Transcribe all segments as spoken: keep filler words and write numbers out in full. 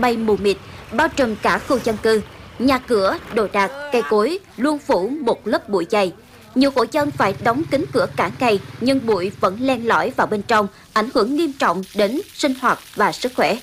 bay mù mịt, bao trùm cả khu dân cư. Nhà cửa, đồ đạc, cây cối luôn phủ một lớp bụi dày. Nhiều hộ dân phải đóng kín cửa cả ngày, nhưng bụi vẫn len lỏi vào bên trong, ảnh hưởng nghiêm trọng đến sinh hoạt và sức khỏe.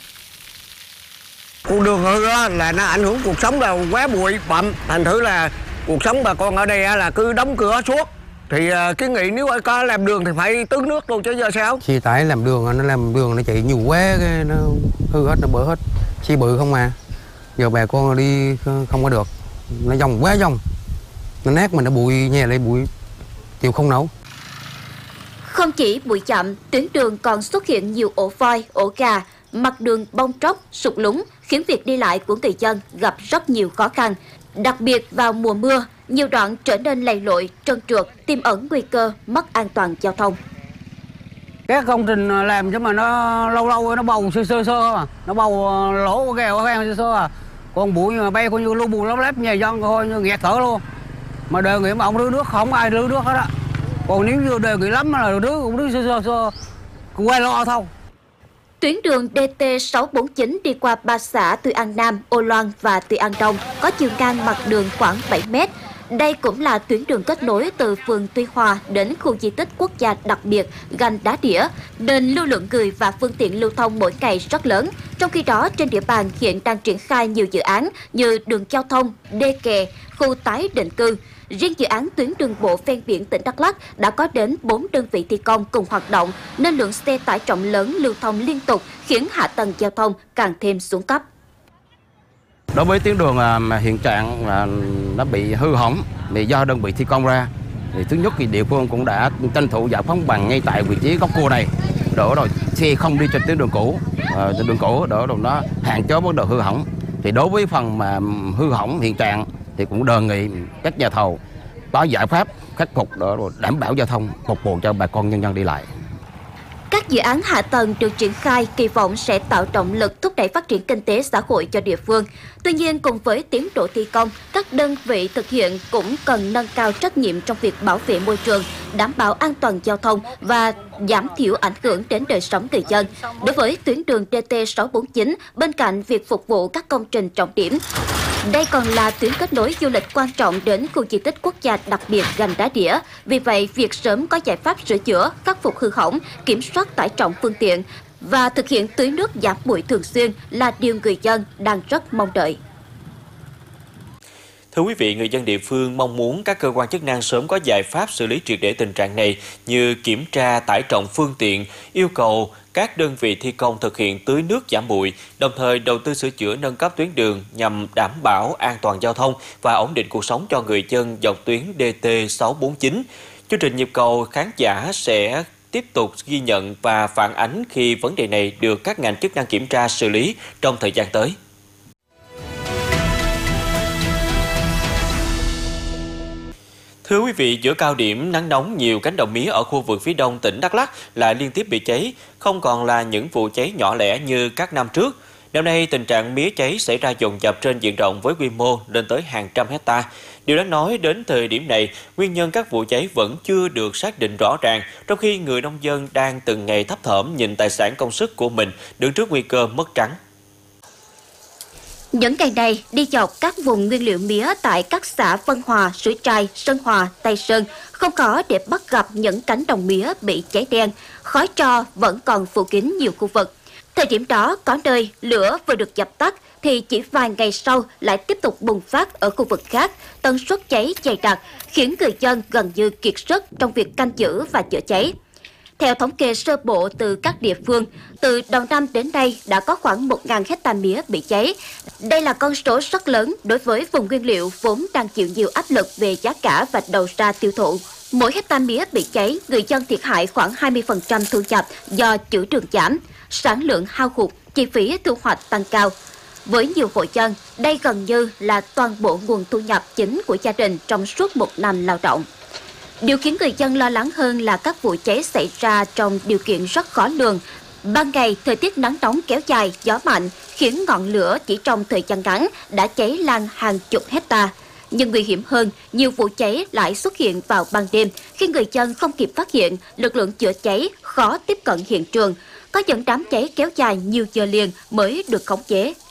Con đường hư đó là nó ảnh hưởng cuộc sống, là quá bụi bặm, thành thử là cuộc sống bà con ở đây là cứ đóng cửa suốt. Thì kiến nghị nếu có làm đường thì phải tưới nước luôn chứ giờ sao? Xe tải làm đường, nó làm đường nó chạy nhiều quá, cái nó hư hết, nó bỡ hết. Xe bự không mà. Giờ bà con đi không có được, nó dòng quá dòng, nó nát mà nó bụi, nhà lại bụi chịu không nổi. Không chỉ bụi chậm, tuyến đường còn xuất hiện nhiều ổ voi, ổ gà, mặt đường bong tróc, sụt lún, khiến việc đi lại của người dân gặp rất nhiều khó khăn. Đặc biệt vào mùa mưa, nhiều đoạn trở nên lầy lội, trơn trượt, tiềm ẩn nguy cơ mất an toàn giao thông. Các công trình làm chứ mà nó lâu lâu nó bầu sơ sơ sơ mà, nó bầu lỗ cái kèo sơ sơ à. Còn bụi mà bay coi như lu bù lấp lép nhà dân thôi như nghẹt thở luôn. Mà đề nghị mà ông đưa nước không ai đưa nước hết á. Còn nếu như đề nghị lắm là đưa cũng đưa sơ sơ sơ quay lo thôi. Tuyến đường D T sáu bốn chín đi qua ba xã Tuy An Nam, Ô Loan và Tuy An Đông có chiều ngang mặt đường khoảng bảy mét. Đây cũng là tuyến đường kết nối từ phường Tuy Hòa đến khu di tích quốc gia đặc biệt Gành Đá Đĩa, nên lưu lượng người và phương tiện lưu thông mỗi ngày rất lớn. Trong khi đó, trên địa bàn hiện đang triển khai nhiều dự án như đường giao thông, đê kè, khu tái định cư. Riêng dự án tuyến đường bộ ven biển tỉnh Đắk Lắk đã có đến bốn đơn vị thi công cùng hoạt động, nên lượng xe tải trọng lớn lưu thông liên tục khiến hạ tầng giao thông càng thêm xuống cấp. Đối với tuyến đường mà hiện trạng là nó bị hư hỏng, vì do đơn vị thi công ra, thì thứ nhất thì địa phương cũng đã tranh thủ giải phóng bằng ngay tại vị trí góc cua này, đỡ rồi xe không đi trên tuyến đường cũ, à, tuyến đường cũ đỡ rồi nó hạn chế vấn đề hư hỏng. Thì đối với phần mà hư hỏng hiện trạng thì cũng đề nghị các nhà thầu có giải pháp khắc phục để đảm bảo giao thông, phục vụ cho bà con nhân dân đi lại. Các dự án hạ tầng được triển khai kỳ vọng sẽ tạo động lực thúc đẩy phát triển kinh tế xã hội cho địa phương. Tuy nhiên, cùng với tiến độ thi công, các đơn vị thực hiện cũng cần nâng cao trách nhiệm trong việc bảo vệ môi trường, đảm bảo an toàn giao thông và giảm thiểu ảnh hưởng đến đời sống người dân. Đối với tuyến đường D T sáu bốn chín, bên cạnh việc phục vụ các công trình trọng điểm, đây còn là tuyến kết nối du lịch quan trọng đến khu di tích quốc gia đặc biệt Gành Đá Đĩa. Vì vậy, việc sớm có giải pháp sửa chữa, khắc phục hư hỏng, kiểm soát tải trọng phương tiện và thực hiện tưới nước giảm bụi thường xuyên là điều người dân đang rất mong đợi. Thưa quý vị, người dân địa phương mong muốn các cơ quan chức năng sớm có giải pháp xử lý triệt để tình trạng này như kiểm tra tải trọng phương tiện, yêu cầu các đơn vị thi công thực hiện tưới nước giảm bụi, đồng thời đầu tư sửa chữa nâng cấp tuyến đường nhằm đảm bảo an toàn giao thông và ổn định cuộc sống cho người dân dọc tuyến D T sáu bốn chín. Chương trình Nhịp cầu khán giả sẽ tiếp tục ghi nhận và phản ánh khi vấn đề này được các ngành chức năng kiểm tra xử lý trong thời gian tới. Thưa quý vị, giữa cao điểm nắng nóng, nhiều cánh đồng mía ở khu vực phía đông tỉnh Đắk Lắk lại liên tiếp bị cháy, không còn là những vụ cháy nhỏ lẻ như các năm trước. Năm nay, tình trạng mía cháy xảy ra dồn dập trên diện rộng với quy mô lên tới hàng trăm hecta. Điều đáng nói, đến thời điểm này, nguyên nhân các vụ cháy vẫn chưa được xác định rõ ràng, trong khi người nông dân đang từng ngày thấp thỏm nhìn tài sản công sức của mình đứng trước nguy cơ mất trắng. Những ngày này, đi dọc các vùng nguyên liệu mía tại các xã Vân Hòa, Suối Trai, Sơn Hòa, Tây Sơn, không khó để bắt gặp những cánh đồng mía bị cháy đen, khói tro vẫn còn phủ kín nhiều khu vực. Thời điểm đó, có nơi lửa vừa được dập tắt thì chỉ vài ngày sau lại tiếp tục bùng phát ở khu vực khác, tần suất cháy dày đặc, khiến người dân gần như kiệt sức trong việc canh giữ và chữa cháy. Theo thống kê sơ bộ từ các địa phương, từ đầu năm đến nay đã có khoảng một nghìn hecta mía bị cháy. Đây là con số rất lớn đối với vùng nguyên liệu vốn đang chịu nhiều áp lực về giá cả và đầu ra tiêu thụ. Mỗi hecta mía bị cháy, người dân thiệt hại khoảng hai mươi phần trăm thu nhập do trữ đường giảm, sản lượng hao hụt, chi phí thu hoạch tăng cao. Với nhiều hộ dân, đây gần như là toàn bộ nguồn thu nhập chính của gia đình trong suốt một năm lao động. Điều khiến người dân lo lắng hơn là các vụ cháy xảy ra trong điều kiện rất khó lường. Ban ngày, thời tiết nắng nóng kéo dài, gió mạnh, khiến ngọn lửa chỉ trong thời gian ngắn đã cháy lan hàng chục hecta. Nhưng nguy hiểm hơn, nhiều vụ cháy lại xuất hiện vào ban đêm. Khi người dân không kịp phát hiện, lực lượng chữa cháy khó tiếp cận hiện trường. Có những đám cháy kéo dài nhiều giờ liền mới được khống chế.